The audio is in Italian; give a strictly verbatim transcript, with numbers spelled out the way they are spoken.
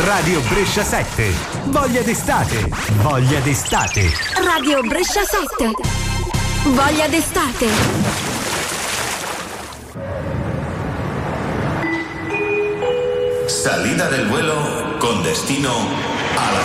Radio Brescia sette. Voglia d'estate. Voglia d'estate. Radio Brescia sette. Voglia d'estate. Salida del vuelo con destino a la